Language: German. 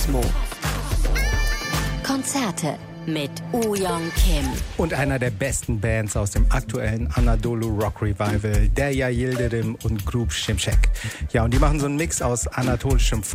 Kosmo. Konzerte mit Oh Young-Kim. Und einer der besten Bands aus dem aktuellen Anadolu Rock Revival, Derya Yildirim und Grup Şimşek. Ja, und die machen so einen Mix aus anatolischem